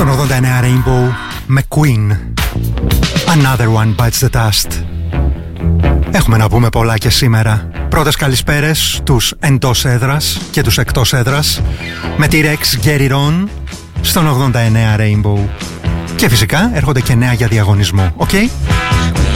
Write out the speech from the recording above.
Στον 89 Rainbow με Queen. Another one bites the dust. Έχουμε να πούμε πολλά και σήμερα. Πρώτες καλησπέρες τους εντός έδρας και τους εκτός έδρας με τη Rex Gary Ron στον 89 Rainbow. Και φυσικά έρχονται και νέα για διαγωνισμό, ok?